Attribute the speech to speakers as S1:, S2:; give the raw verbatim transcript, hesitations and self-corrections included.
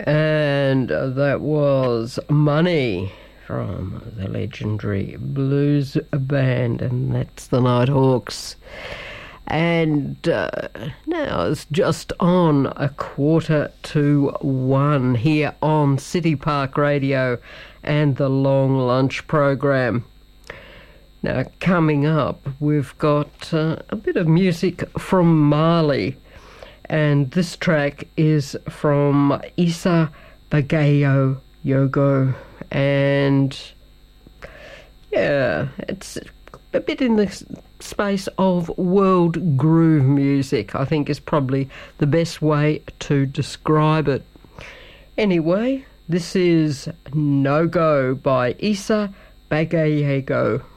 S1: And that was Money from the legendary blues band, and that's the Nighthawks. And uh, now it's just on a quarter to one here on City Park Radio and the Long Lunch program. Now, coming up, we've got uh, a bit of music from Mali. And this track is from Issa Bagayo Yogo. And yeah, it's a bit in the space of world groove music, I think is probably the best way to describe it. Anyway, this is No Go by Issa Bagayo.